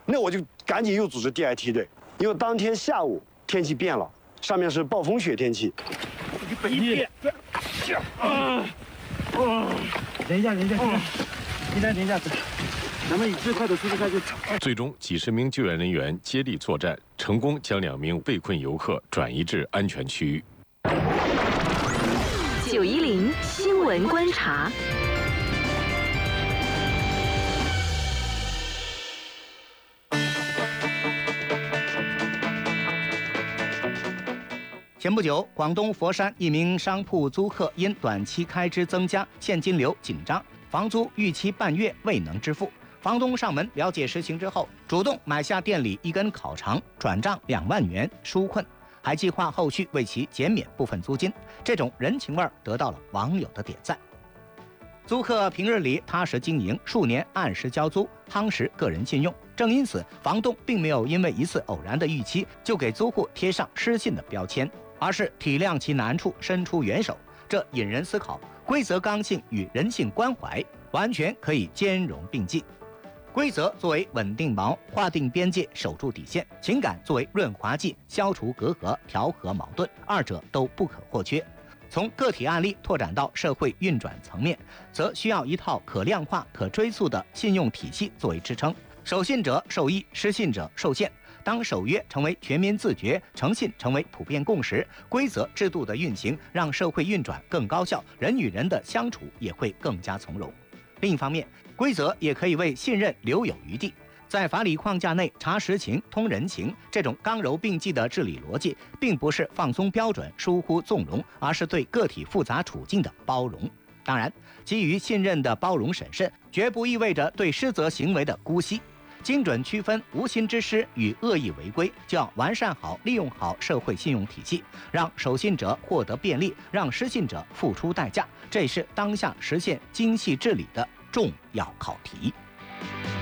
那我就赶紧又组织第二梯队，因为当天下午天气变了，上面是暴风雪天气。 你北边，等一下，停下，咱们以最快的速度下去。 最终，几十名救援人员接力作战，成功将2名被困游客转移至安全区域。 910新闻观察。 前不久，广东佛山一名商铺租客因短期开支增加，现金流紧张，房租逾期半月未能支付。房东上门了解实情之后，主动买下店里1根烤肠，转账2万元纾困，还计划后续为其减免部分租金。这种人情味得到了网友的点赞。租客平日里踏实经营，数年按时交租，夯实个人信用。正因此，房东并没有因为一次偶然的逾期就给租户贴上失信的标签，而是体谅其难处，伸出援手。这引人思考，规则刚性与人性关怀完全可以兼容并济。规则作为稳定锚，划定边界，守住底线；情感作为润滑剂，消除隔阂，调和矛盾，二者都不可或缺。从个体案例拓展到社会运转层面，则需要一套可量化、可追溯的信用体系作为支撑。守信者受益，失信者受限。当守约成为全民自觉，诚信成为普遍共识，规则制度的运行让社会运转更高效，人与人的相处也会更加从容。另一方面，规则也可以为信任留有余地。在法理框架内查实情、通人情，这种刚柔并济的治理逻辑，并不是放松标准、疏忽纵容，而是对个体复杂处境的包容。当然，基于信任的包容审慎，绝不意味着对失责行为的姑息。精准区分无心之失与恶意违规，就要完善好、利用好社会信用体系，让守信者获得便利，让失信者付出代价。这是当下实现精细治理的重要考题。